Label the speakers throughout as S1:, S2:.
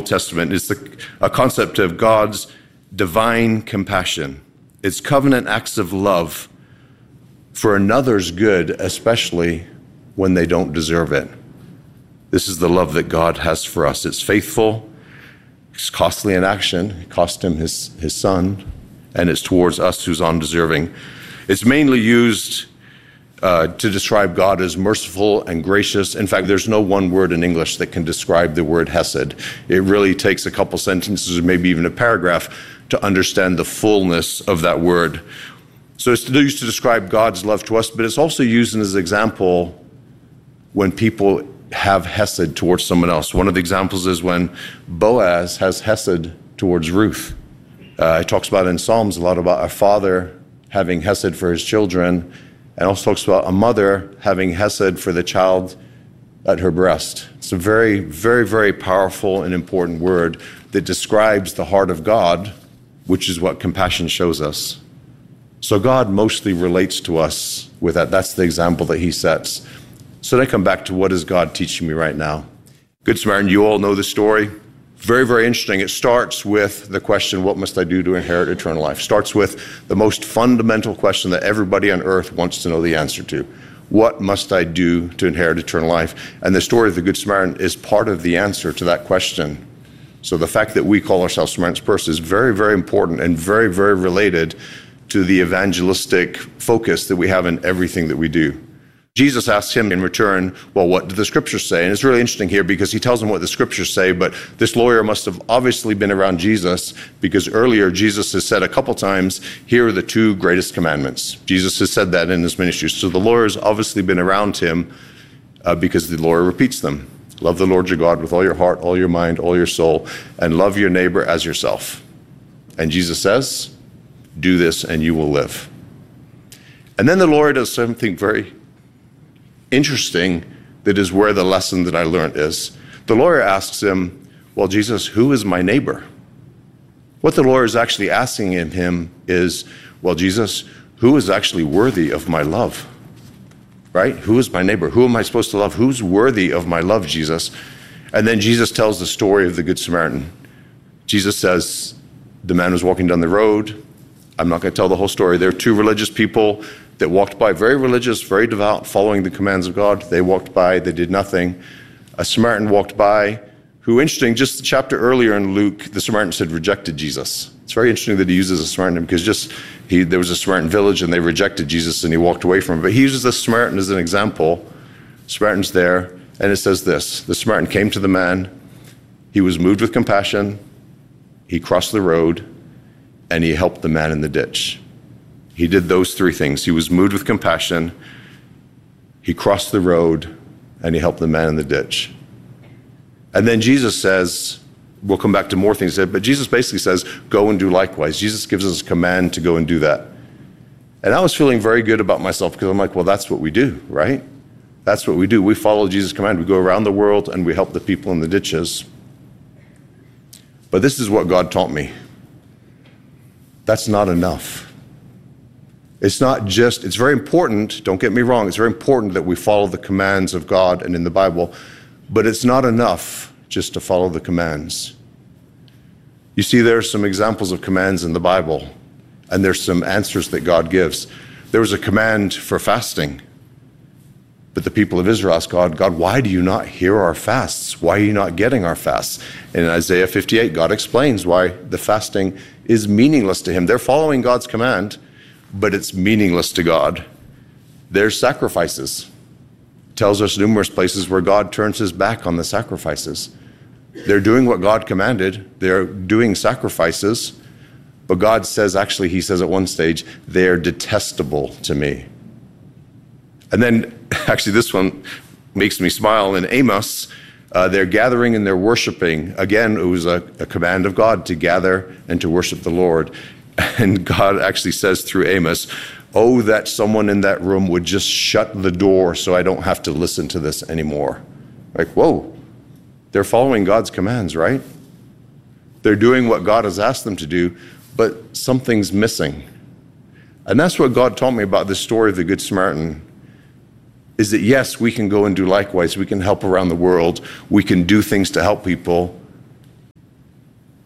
S1: Old Testament. It's a concept of God's divine compassion. It's covenant acts of love for another's good, especially when they don't deserve it. This is the love that God has for us. It's faithful, it's costly in action. It cost him his son, and it's towards us who's undeserving. It's mainly used to describe God as merciful and gracious. In fact, there's no one word in English that can describe the word hesed. It really takes a couple sentences or maybe even a paragraph to understand the fullness of that word. So it's used to describe God's love to us, but it's also used as an example when people have hesed towards someone else. One of the examples is when Boaz has hesed towards Ruth. It talks about in Psalms a lot about a father having hesed for his children, and also talks about a mother having hesed for the child at her breast. It's a very, very, very powerful and important word that describes the heart of God, which is what compassion shows us. So God mostly relates to us with that. That's the example that he sets. So then I come back to, what is God teaching me right now? Good Samaritan, you all know the story. Very, very interesting. It starts with the question, what must I do to inherit eternal life? Starts with the most fundamental question that everybody on earth wants to know the answer to. What must I do to inherit eternal life? And the story of the Good Samaritan is part of the answer to that question. So the fact that we call ourselves Samaritan's Purse is very, very important and very, very related to the evangelistic focus that we have in everything that we do. Jesus asks him in return, well, what do the scriptures say? And it's really interesting here because he tells him what the scriptures say, but this lawyer must have obviously been around Jesus, because earlier Jesus has said a couple times, here are the two greatest commandments. Jesus has said that in his ministry. So the lawyer's obviously been around him because the lawyer repeats them. Love the Lord your God with all your heart, all your mind, all your soul, and love your neighbor as yourself. And Jesus says, do this and you will live. And then the lawyer does something very interesting that is where the lesson that I learned is. The lawyer asks him, well, Jesus, who is my neighbor? What the lawyer is actually asking him is, well, Jesus, who is actually worthy of my love? Right? Who is my neighbor? Who am I supposed to love? Who's worthy of my love, Jesus? And then Jesus tells the story of the Good Samaritan. Jesus says, the man was walking down the road. I'm not going to tell the whole story. There are two religious people that walked by, very religious, very devout, following the commands of God. They walked by, they did nothing. A Samaritan walked by, who, interesting, just the chapter earlier in Luke, the Samaritans had rejected Jesus. It's very interesting that he uses a Samaritan, because there was a Samaritan village and they rejected Jesus and he walked away from it. But he uses the Samaritan as an example. Samaritan's there, and it says this: the Samaritan came to the man, he was moved with compassion, he crossed the road, and he helped the man in the ditch. He did those three things. He was moved with compassion, he crossed the road, and he helped the man in the ditch. And then Jesus says, we'll come back to more things, but Jesus basically says, go and do likewise. Jesus gives us a command to go and do that. And I was feeling very good about myself, because I'm like, well, that's what we do, right? That's what we do. We follow Jesus' command. We go around the world and we help the people in the ditches. But this is what God taught me. That's not enough. It's not just, it's very important, don't get me wrong, it's very important that we follow the commands of God and in the Bible, but it's not enough just to follow the commands. You see, there are some examples of commands in the Bible, and there's some answers that God gives. There was a command for fasting, but the people of Israel asked God, why do you not hear our fasts? Why are you not getting our fasts? And in Isaiah 58, God explains why the fasting is meaningless to him. They're following God's command, but it's meaningless to God. There's sacrifices. It tells us numerous places where God turns his back on the sacrifices. They're doing what God commanded. They're doing sacrifices, but God says, actually, he says at one stage, they're detestable to me. And then, actually, this one makes me smile. In Amos, they're gathering and they're worshiping. Again, it was a command of God to gather and to worship the Lord. And God actually says through Amos, oh, that someone in that room would just shut the door so I don't have to listen to this anymore. Like, whoa, they're following God's commands, right? They're doing what God has asked them to do, but something's missing. And that's what God taught me about this story of the Good Samaritan, is that yes, we can go and do likewise. We can help around the world. We can do things to help people.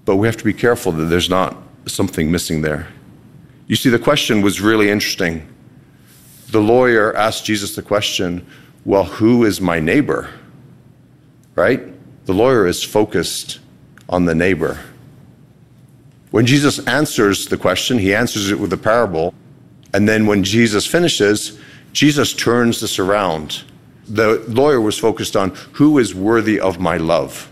S1: but we have to be careful that there's not something missing there. You see, the question was really interesting. The lawyer asked Jesus the question, well, who is my neighbor? Right? The lawyer is focused on the neighbor. When Jesus answers the question, he answers it with a parable. And then when Jesus finishes, Jesus turns this around. The lawyer was focused on who is worthy of my love.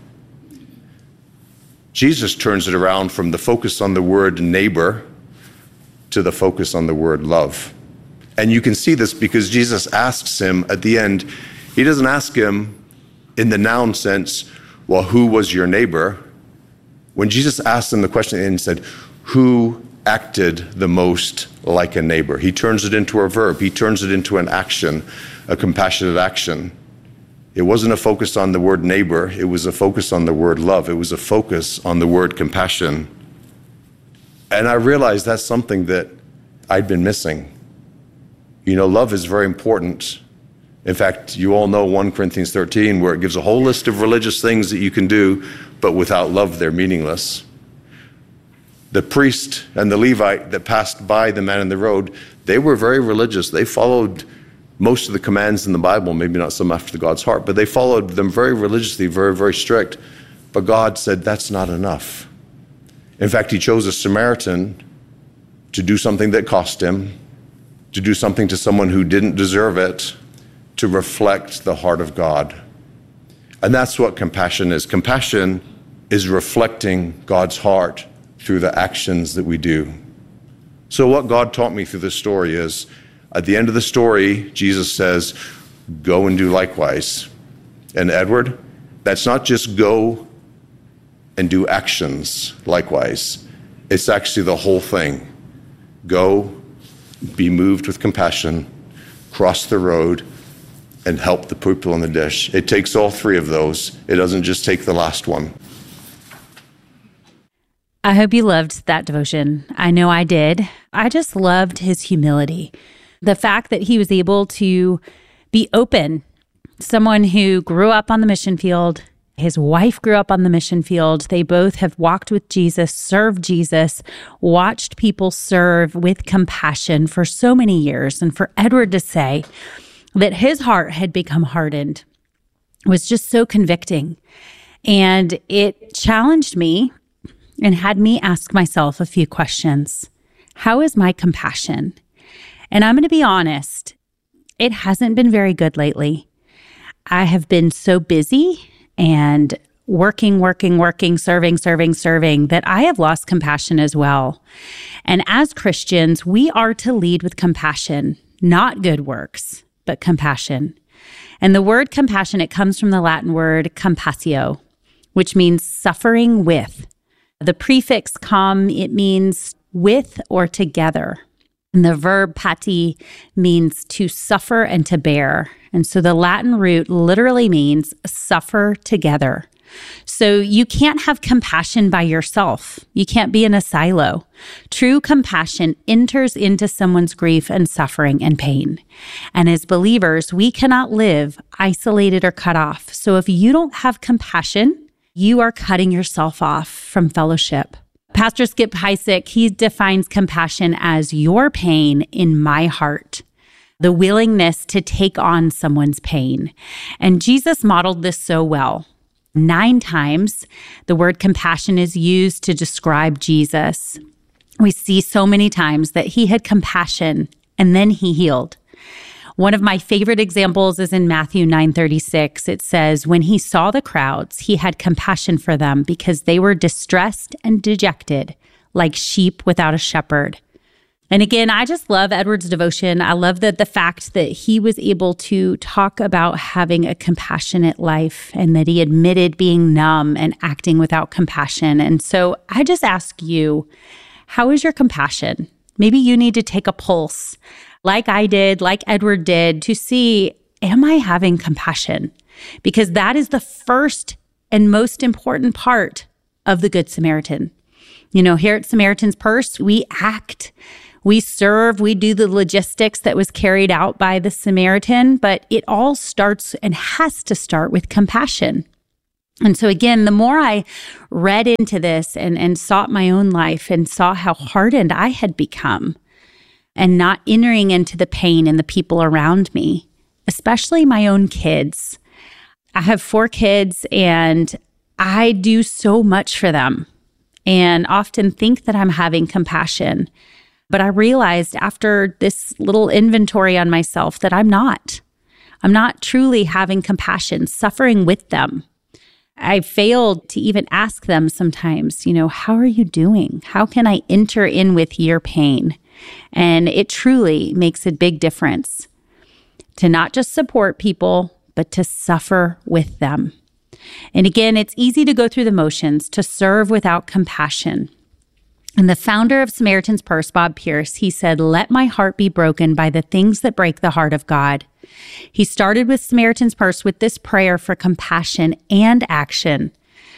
S1: Jesus turns it around from the focus on the word neighbor to the focus on the word love. And you can see this because Jesus asks him at the end, he doesn't ask him in the noun sense, well, who was your neighbor? When Jesus asked him the question and said, who acted the most like a neighbor? He turns it into a verb. He turns it into an action, a compassionate action. It wasn't a focus on the word neighbor. It was a focus on the word love. It was a focus on the word compassion. And I realized that's something that I'd been missing. You know, love is very important. In fact, you all know 1 Corinthians 13, where it gives a whole list of religious things that you can do, but without love, they're meaningless. The priest and the Levite that passed by the man in the road, they were very religious. They followed most of the commands in the Bible, maybe not some after God's heart, but they followed them very religiously, very, very strict. But God said that's not enough. In fact, he chose a Samaritan to do something that cost him, to do something to someone who didn't deserve it, to reflect the heart of God. And that's what compassion is. Compassion is reflecting God's heart through the actions that we do. So what God taught me through this story is, at the end of the story, Jesus says, go and do likewise. And Edward, that's not just go and do actions likewise. It's actually the whole thing. Go, be moved with compassion, cross the road, and help the people in the dish. It takes all three of those. It doesn't just take the last one.
S2: I hope you loved that devotion. I know I did. I just loved his humility. The fact that he was able to be open. Someone who grew up on the mission field, his wife grew up on the mission field. They both have walked with Jesus, served Jesus, watched people serve with compassion for so many years. And for Edward to say that his heart had become hardened was just so convicting. And it challenged me and had me ask myself a few questions. How is my compassion? And I'm going to be honest, it hasn't been very good lately. I have been so busy and working, serving, that I have lost compassion as well. And as Christians, we are to lead with compassion, not good works, but compassion. And the word compassion, it comes from the Latin word compassio, which means suffering with. The prefix com, it means with or together. And the verb pati means to suffer and to bear. And so the Latin root literally means suffer together. So you can't have compassion by yourself. You can't be in a silo. True compassion enters into someone's grief and suffering and pain. And as believers, we cannot live isolated or cut off. So if you don't have compassion, you are cutting yourself off from fellowship. Pastor Skip Heitzig, he defines compassion as your pain in my heart, the willingness to take on someone's pain. And Jesus modeled this so well. 9 times, the word compassion is used to describe Jesus. We see so many times that he had compassion and then he healed. One of my favorite examples is in Matthew 9:36. It says, when he saw the crowds, he had compassion for them because they were distressed and dejected, like sheep without a shepherd. And again, I just love Edward's devotion. I love the fact that he was able to talk about having a compassionate life and that he admitted being numb and acting without compassion. And so I just ask you, how is your compassion? Maybe you need to take a pulse like I did, like Edward did, to see, am I having compassion? Because that is the first and most important part of the Good Samaritan. You know, here at Samaritan's Purse, we act, we serve, we do the logistics that was carried out by the Samaritan, but it all starts and has to start with compassion. And so again, the more I read into this and sought my own life and saw how hardened I had become and not entering into the pain in the people around me, especially my own kids. I have 4 kids and I do so much for them and often think that I'm having compassion. But I realized after this little inventory on myself that I'm not. I'm not truly having compassion, suffering with them. I failed to even ask them sometimes, how are you doing? How can I enter in with your pain? And it truly makes a big difference to not just support people, but to suffer with them. And again, it's easy to go through the motions, to serve without compassion. And the founder of Samaritan's Purse, Bob Pierce, he said, "Let my heart be broken by the things that break the heart of God." He started with Samaritan's Purse with this prayer for compassion and action.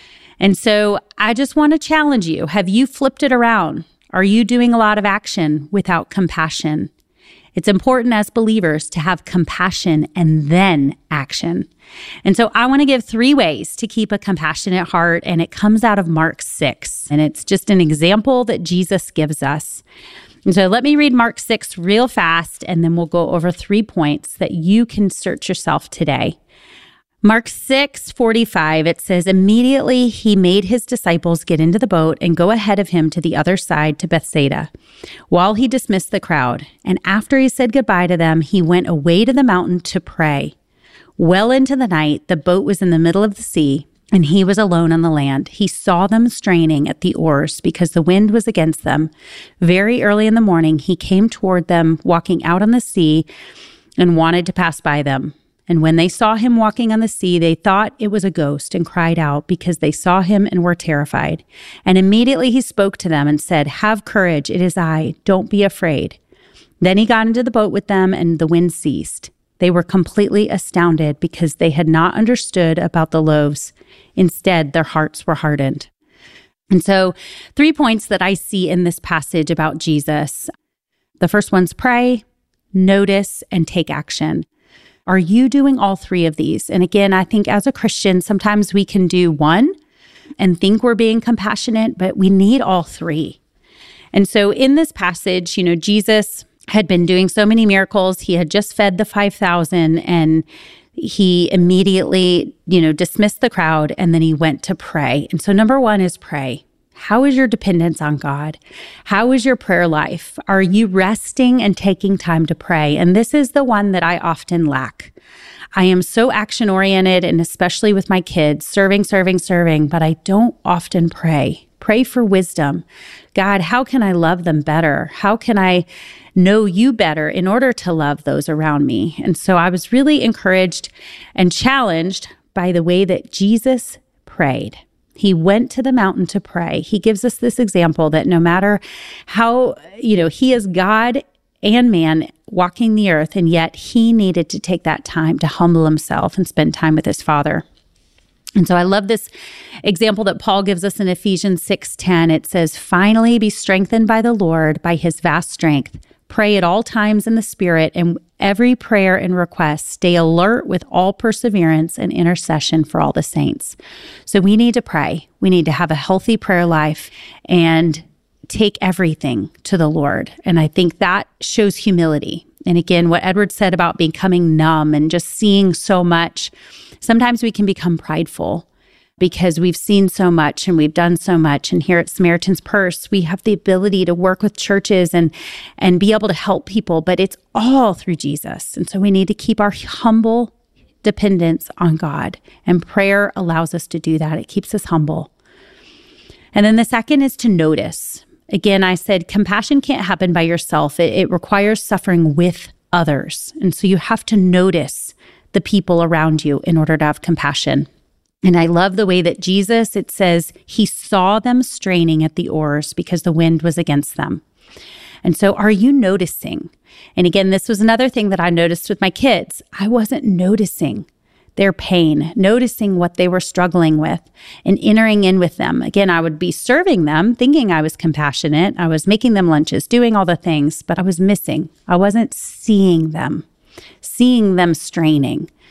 S2: And so I just want to challenge you. Have you flipped it around? Are you doing a lot of action without compassion? It's important as believers to have compassion and then action. And so I want to give 3 ways to keep a compassionate heart, and it comes out of Mark 6. And it's just an example that Jesus gives us. And so let me read Mark 6 real fast, and then we'll go over 3 points that you can search yourself today. Mark 6:45, it says, "Immediately he made his disciples get into the boat and go ahead of him to the other side to Bethsaida, while he dismissed the crowd. And after he said goodbye to them, he went away to the mountain to pray. Well into the night, the boat was in the middle of the sea, and he was alone on the land. He saw them straining at the oars because the wind was against them. Very early in the morning, he came toward them, walking out on the sea, and wanted to pass by them. And when they saw him walking on the sea, they thought it was a ghost and cried out because they saw him and were terrified. And immediately he spoke to them and said, 'Have courage, it is I, don't be afraid.' Then he got into the boat with them and the wind ceased. They were completely astounded because they had not understood about the loaves. Instead, their hearts were hardened." And so 3 points that I see in this passage about Jesus. The first one's pray, notice, and take action. Are you doing all 3 of these? And again, I think as a Christian, sometimes we can do one and think we're being compassionate, but we need all 3. And so in this passage, Jesus had been doing so many miracles. He had just fed the 5,000 and he immediately, dismissed the crowd, and then he went to pray. And so number 1 is pray. How is your dependence on God? How is your prayer life? Are you resting and taking time to pray? And this is the one that I often lack. I am so action-oriented, and especially with my kids, serving, but I don't often pray. Pray for wisdom. God, how can I love them better? How can I know you better in order to love those around me? And so I was really encouraged and challenged by the way that Jesus prayed. He went to the mountain to pray. He gives us this example that no matter how, he is God and man walking the earth, and yet he needed to take that time to humble himself and spend time with his Father. And so I love this example that Paul gives us in Ephesians 6:10. It says, "Finally, be strengthened by the Lord, by his vast strength. Pray at all times in the Spirit, and every prayer and request, stay alert with all perseverance and intercession for all the saints." So we need to pray. We need to have a healthy prayer life and take everything to the Lord. And I think that shows humility. And again, what Edward said about becoming numb and just seeing so much, sometimes we can become prideful because we've seen so much and we've done so much. And here at Samaritan's Purse, we have the ability to work with churches and be able to help people, but it's all through Jesus. And so we need to keep our humble dependence on God. And prayer allows us to do that. It keeps us humble. And then the second is to notice. Again, I said compassion can't happen by yourself. It requires suffering with others. And so you have to notice the people around you in order to have compassion. And I love the way that Jesus, it says, he saw them straining at the oars because the wind was against them. And so are you noticing? And again, this was another thing that I noticed with my kids. I wasn't noticing their pain, noticing what they were struggling with and entering in with them. Again, I would be serving them, thinking I was compassionate. I was making them lunches, doing all the things, but I was missing. I wasn't seeing them straining.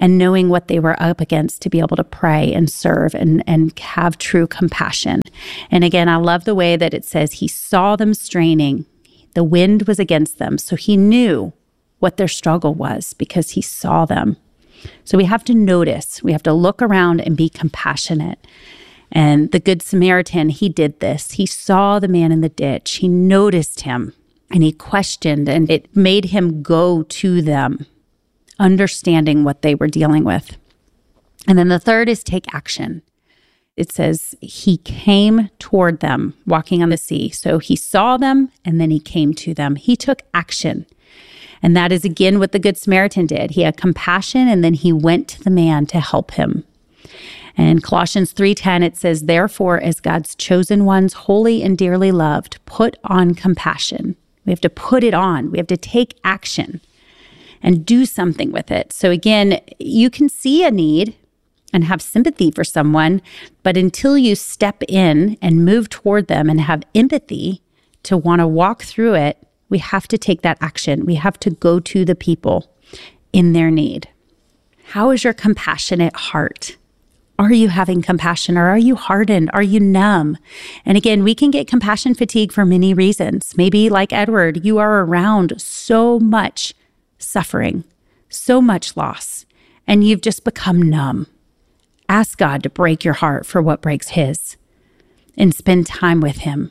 S2: and knowing what they were up against to be able to pray and serve and have true compassion. And again, I love the way that it says he saw them straining. The wind was against them, so he knew what their struggle was because he saw them. So we have to notice, we have to look around and be compassionate. And the Good Samaritan, he did this. He saw the man in the ditch. He noticed him and he questioned, and it made him go to them, understanding what they were dealing with. And then the third is take action. It says he came toward them walking on the sea. So he saw them and then he came to them. He took action. And that is again what the Good Samaritan did. He had compassion and then he went to the man to help him. And Colossians 3:10, it says, therefore, as God's chosen ones, holy and dearly loved, put on compassion. We have to put it on. We have to take action and do something with it. So again, you can see a need and have sympathy for someone, but until you step in and move toward them and have empathy to want to walk through it, we have to take that action. We have to go to the people in their need. How is your compassionate heart? Are you having compassion, or are you hardened? Are you numb? And again, we can get compassion fatigue for many reasons. Maybe like Edward, you are around so much suffering, so much loss, and you've just become numb. Ask God to break your heart for what breaks his and spend time with him.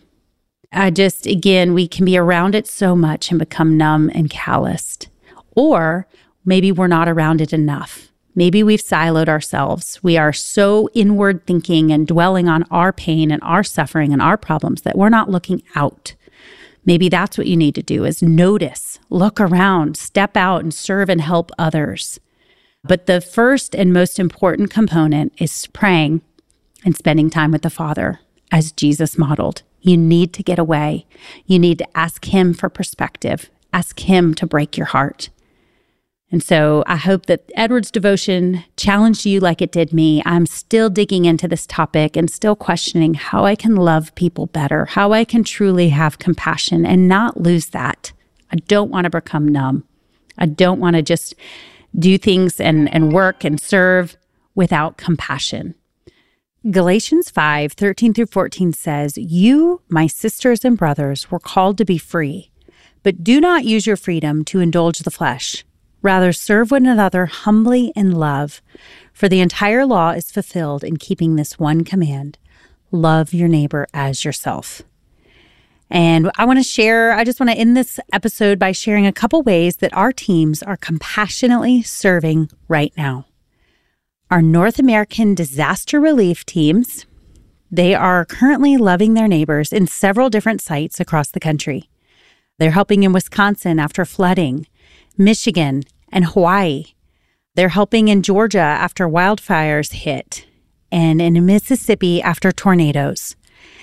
S2: Again, we can be around it so much and become numb and calloused. Or maybe we're not around it enough. Maybe we've siloed ourselves. We are so inward thinking and dwelling on our pain and our suffering and our problems that we're not looking out. Maybe that's what you need to do, is notice, look around, step out and serve and help others. But the first and most important component is praying and spending time with the Father, as Jesus modeled. You need to get away. You need to ask him for perspective. Ask him to break your heart. And so I hope that Edward's devotion challenged you like it did me. I'm still digging into this topic and still questioning how I can love people better, how I can truly have compassion and not lose that. I don't want to become numb. I don't want to just do things and work and serve without compassion. Galatians 5:13-14 says, you, my sisters and brothers, were called to be free, but do not use your freedom to indulge the flesh. Rather, serve one another humbly in love, for the entire law is fulfilled in keeping this one command: love your neighbor as yourself. And I just want to end this episode by sharing a couple ways that our teams are compassionately serving right now. Our North American disaster relief teams, they are currently loving their neighbors in several different sites across the country. They're helping in Wisconsin after flooding, Michigan, and Hawaii. They're helping in Georgia after wildfires hit, and in Mississippi after tornadoes.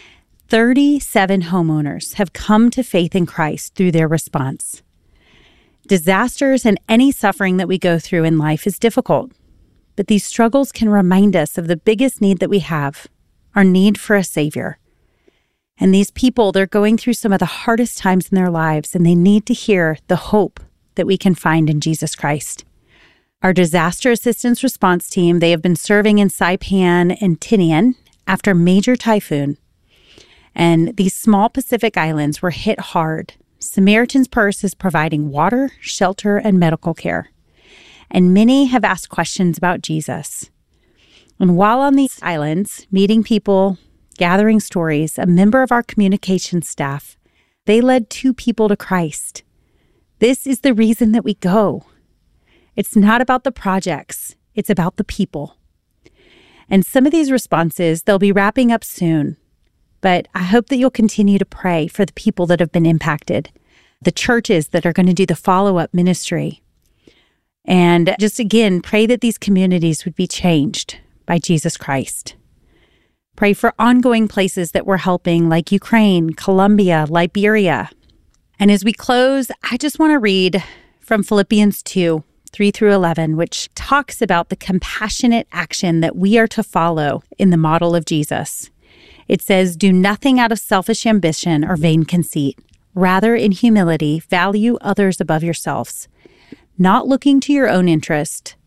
S2: 37 homeowners have come to faith in Christ through their response. Disasters and any suffering that we go through in life is difficult, but these struggles can remind us of the biggest need that we have, our need for a Savior. And these people, they're going through some of the hardest times in their lives, and they need to hear the hope that we can find in Jesus Christ. Our disaster assistance response team, they have been serving in Saipan and Tinian after major typhoon. And these small Pacific islands were hit hard. Samaritan's Purse is providing water, shelter, and medical care. And many have asked questions about Jesus. And while on these islands, meeting people, gathering stories, a member of our communication staff, they led 2 people to Christ. This is the reason that we go. It's not about the projects. It's about the people. And some of these responses, they'll be wrapping up soon. But I hope that you'll continue to pray for the people that have been impacted, the churches that are going to do the follow-up ministry. And just again, pray that these communities would be changed by Jesus Christ. Pray for ongoing places that we're helping, like Ukraine, Colombia, Liberia. And as we close, I just want to read from Philippians 2:3-11, which talks about the compassionate action that we are to follow in the model of Jesus. It says, do nothing out of selfish ambition or vain conceit. Rather, in humility, value others above yourselves, not looking to your own interest,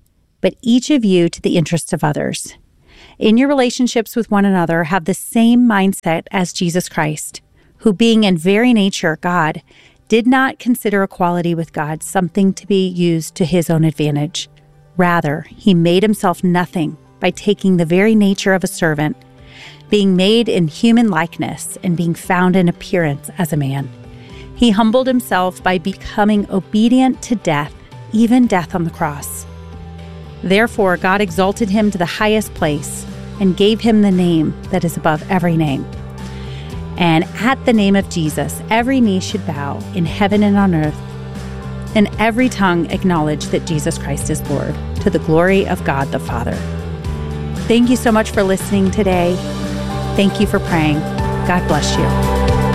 S2: but each of you to the interest of others. In your relationships with one another, have the same mindset as Jesus Christ, who being in very nature God, did not consider equality with God something to be used to his own advantage. Rather, he made himself nothing by taking the very nature of a servant, being made in human likeness and being found in appearance as a man. He humbled himself by becoming obedient to death, even death on the cross. Therefore, God exalted him to the highest place and gave him the name that is above every name. And at the name of Jesus, every knee should bow in heaven and on earth, and every tongue acknowledge that Jesus Christ is Lord, to the glory of God the Father. Thank you so much for listening today. Thank you for praying. God bless you.